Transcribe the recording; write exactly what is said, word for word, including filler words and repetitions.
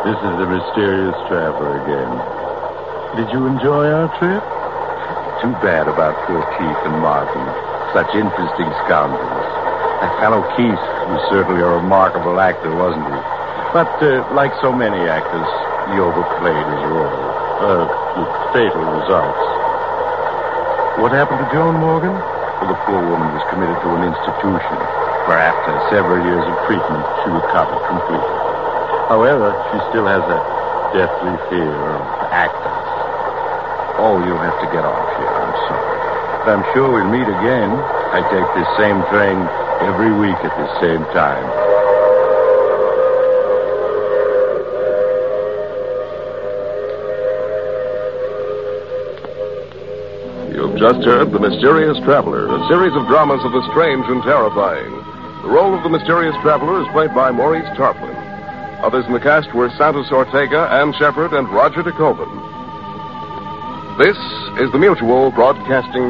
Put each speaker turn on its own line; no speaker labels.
This is the mysterious traveler again. Did you enjoy our trip? Too bad about poor Keith and Martin. Such interesting scoundrels. That fellow Keith was certainly a remarkable actor, wasn't he? But, uh, like so many actors, he overplayed his role. Uh, with fatal results. What happened to Joan Morgan? Well, the poor woman was committed to an institution, where after several years of treatment, she recovered completely. However, she still has a deathly fear of actors. Oh, you'll have to get off here, I'm sorry. But I'm sure we'll meet again. I take this same train every week at the same time.
You've just heard The Mysterious Traveler, a series of dramas of the strange and terrifying. The role of the mysterious traveler is played by Maurice Tarplin. Others in the cast were Santos Ortega, Ann Shepard, and Roger de Koven. This is the Mutual Broadcasting